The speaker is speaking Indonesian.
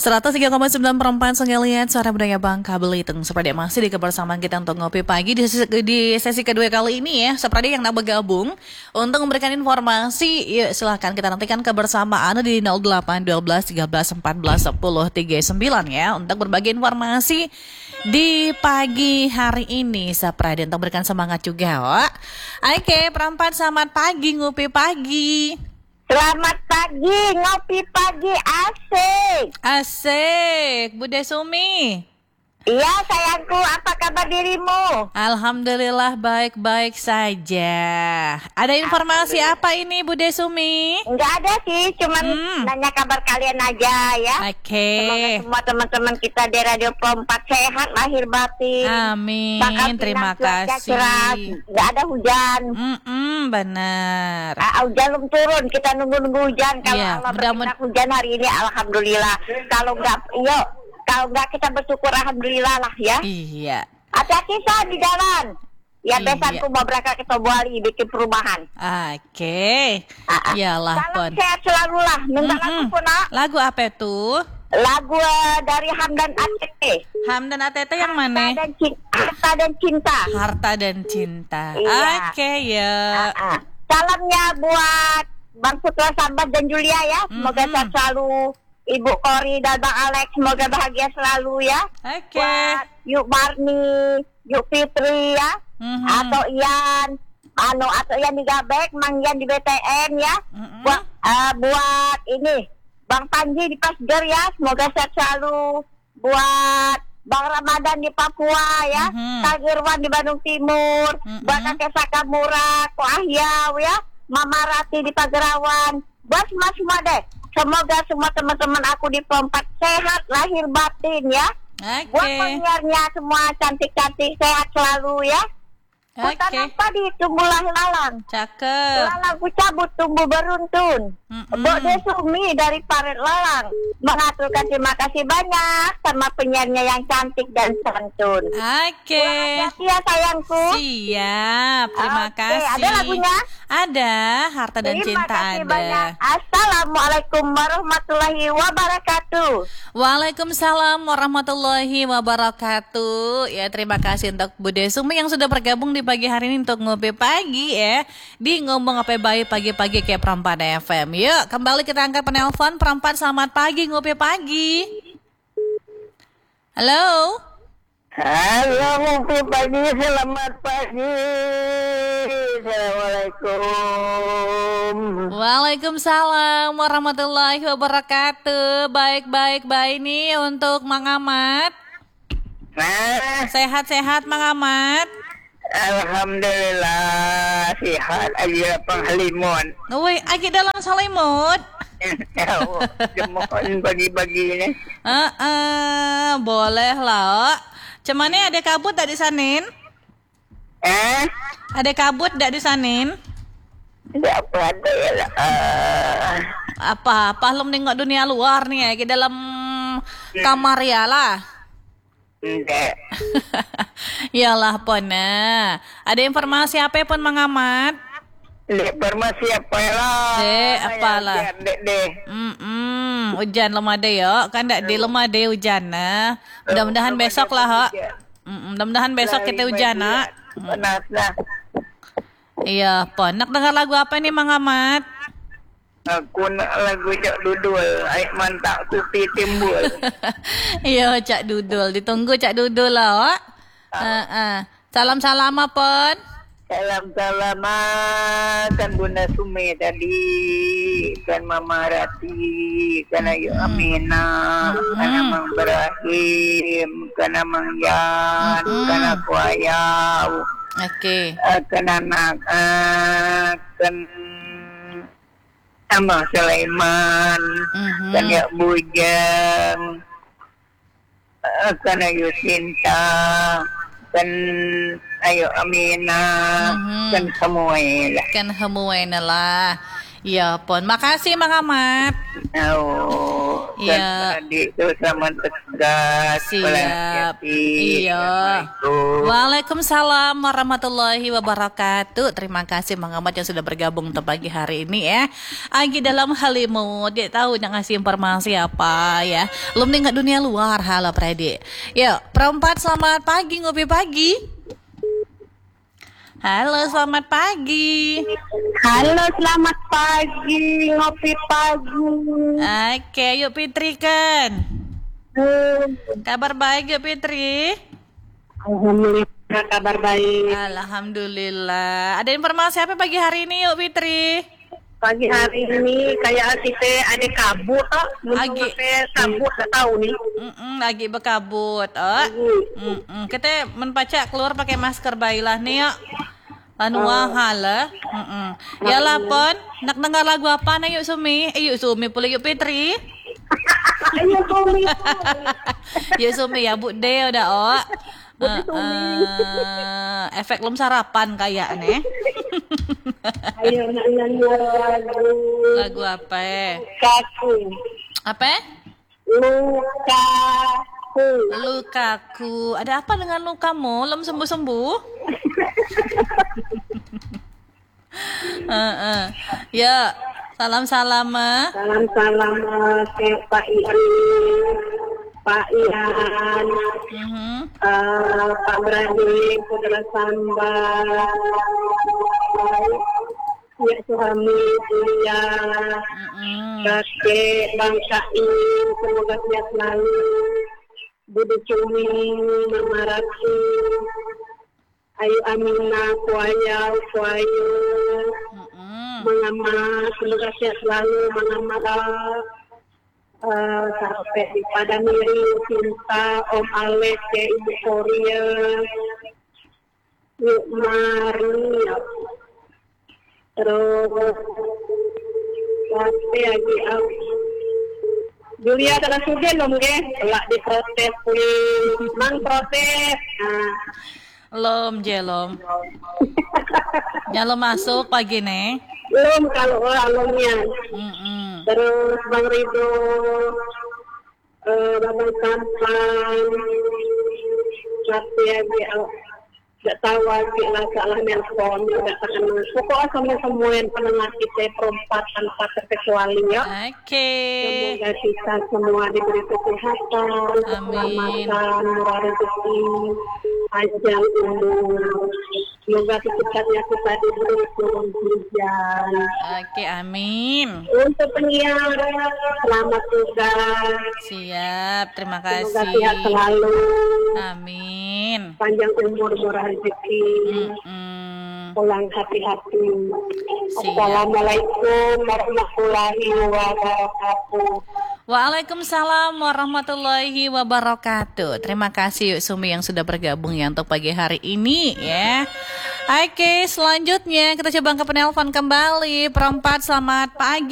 103,9 sekalian suara budaya Bangka Belitung. Seperti masih di kebersamaan kita untuk ngopi pagi di sesi kedua kali ini ya. Seperti yang nak bergabung untuk memberikan informasi, yuk silahkan kita nantikan kebersamaan di 08 12 13 14 10 39 ya untuk berbagi informasi di pagi hari ini. Seperti untuk memberikan semangat juga, Wak. Oke, perempat selamat pagi ngopi pagi. Selamat pagi, ngopi pagi, asik. Asik, Bude Sumi. Iya sayangku, apa kabar dirimu? Alhamdulillah baik-baik saja. Ada informasi apa ini Bude Sumi? Enggak ada sih, cuman nanya kabar kalian aja ya. Oke. Semoga semua teman-teman kita di Radio Pro 4 sehat lahir batin. Amin, terima kasih. Enggak ada hujan. Benar. Hujan belum turun, kita nunggu hujan. Kalau Ya, Allah berkenan hujan hari ini, alhamdulillah. Kalau enggak kita bersyukur alhamdulillah lah ya. Iya. Hati-hati sah di jalan. Ya Iya. besanku mau berangkat ke Tobuali bikin perumahan. Oke. Iyalah Salam pon. sehat selalu lah. Minta lagu pun nak. Lagu apa itu? Lagu dari Hamdan ATT. Hamdan ATT yang mana? Harta dan Cinta. Harta dan Cinta. Iya. Oke ya. Salamnya buat Bang Putra Sambat dan Julia ya. Semoga sehat selalu. Ibu Kori dan Bang Alex semoga bahagia selalu ya. Oke. Buat Yuk Marni, Yuk Fitri ya. Atau Ian, atau Ian di Gabek, Mang Ian di BTN ya. Buat ini Bang Panji di Pasger ya. Semoga sehat selalu. Buat Bang Ramadan di Papua ya. Kang Irwan di Bandung Timur. Buat Kakek Sakamura, Ko Ahyau ya. Mama Rati di Pagerawan. Buat semua deh. Semoga semua teman-teman aku di Pompat sehat lahir batin ya. Buat penyiarnya semua cantik-cantik sehat selalu ya. Hutan apa di tumbuhlah lalang. Cakep. Lalang ku cabut tumbuh beruntun. Bok Desumi dari Paret Lalang mengaturkan terima kasih banyak sama penyiarnya yang cantik dan santun. Oke. Hati-hati ya sayangku. Siap. Terima kasih. Ada lagunya? Ada. Harta dan Terima Cinta kasih ada. banyak. Assalamualaikum warahmatullahi wabarakatuh. Waalaikumsalam warahmatullahi wabarakatuh. Ya, terima kasih untuk Bude Sumi yang sudah bergabung di pagi hari ini untuk ngopi pagi ya. Di ngomong apa baik pagi-pagi kayak Perempat FM. Yuk, kembali kita angkat penelpon. Perempat selamat pagi ngopi pagi. Halo. Halo, ngopi pagi, selamat pagi. Assalamualaikum. Waalaikumsalam warahmatullahi wabarakatuh. Baik-baik nih untuk Mang Ahmad. Sehat-sehat Mang Ahmad. Alhamdulillah sehat aja penghalimon. Woi, agi dalam salimut. Jemohon bagi-bagi ini. Boleh lah. Cemane ada kabut tak di sanin? Ada kabut tak di sanin? Tidak ada ya lah. Apa belum nengok dunia luar nih ya, ke dalam kamar ya lah. Tidak. Yalah pona. Ada informasi apa pun Mang Ahmad? Informasi apa lah? Apalah. Hujan lemade ya. Kan ndak di lemade hujan nah. Mudah-mudahan besok lah, mudah-mudahan besok kita hujan nak. Panas lah. Iya, pon. Nak dengar lagu apa nih Mang Ahmad? Aku nak lagu Cak Dudul, air mantak kopi timbul. Iya, Cak Dudul. Ditunggu Cak Dudul lah, Wak. Salam-salam pon. Salam-salam kan Bunda Sumi tadi, kan Mama Rati, kan Ayu Aminah, kan Amang Ibrahim, kan Amang Yan, kan aku Ayau. Oke. Kan anak, kan Amang Sulaiman, kan Ya Bujang, kan Ayu Sinta, kan Ayo Aminah, kan semua lah. Kan hamuay na lah. Ya pun, makasih Mang Ahmad. Oh, Iya. adik itu selamat bertugas. Siap. Iya. Waalaikumsalam warahmatullahi wabarakatuh. Terima kasih Mang Ahmad yang sudah bergabung untuk pagi hari ini ya. Agi dalam halimu, dia tahu yang ngasih informasi apa ya. Belum tinggal dunia luar, halo Predi. Yuk, perempat selamat pagi, ngopi pagi. Halo, selamat pagi. Halo, selamat pagi, ngopi pagi. Oke, yuk Fitri kan. Kabar baik yuk Fitri. Alhamdulillah, kabar baik. Alhamdulillah. Ada informasi apa pagi hari ini yuk Fitri? Pagi hari ini kayak kita ada kabut, Lagi. kabut, gak tahu nih. Lagi berkabut. Kita menpaca keluar pakai masker baiklah nih yuk. Anu wahala. Ya lapon, nak dengar lagu apa na yuk Sumi? Yuk Sumi pula yuk Fitri. Ayo, Tommy. Yuk Sumi ya Bu De udah efek belum sarapan kayak nih. Ayo, nyanyi lagu. Lagu apa? Kaku. Apa? Lukaku. Lukaku. Ada apa dengan lukamu? Belum sembuh-sembuh? Ya, salam-salam. Salam-salam ke Pak Ian, Pak Ian, Pak Brady, Saudara Samba, ya suami Julia, kakek Bang Kain, semoga sehat selalu, Budi Cumi, Mama Rati, Ayu Aminah, Kuaya, Mengama, semoga sehat selalu, Mengama sampai pada Miri, Cinta, Om Alex, Ibu Korea, Yuk Maria, terus sampai lagi Julia telah sudah belum ke? Telah diprotes, mang protes. Jelom. Nyalo masuk pagi nih. Belum kalau alumnya. Terus Bang Rido, Babang Sampan, Satya tidak tahu lagi lah salah nelpon, tidak akan pokoknya semua yang pendengar kita perempat tanpa terkecuali ya. Oke. Semoga kita semua diberi kesehatan, keselamatan, murah rezeki, panjang umur. Semoga secepatnya kita diberi turun hujan. Oke, amin. Untuk penyiar, selamat tugas. Siap, terima Semoga kasih. sehat selalu. Amin. Panjang umur, murah rezeki. Pulang hati-hati. Siap. Assalamualaikum warahmatullahi wabarakatuh. Waalaikumsalam warahmatullahi wabarakatuh. Terima kasih Yuk Sumi yang sudah bergabung ya untuk pagi hari ini ya. Oke, selanjutnya kita coba ke penelpon kembali. Perempat, selamat pagi.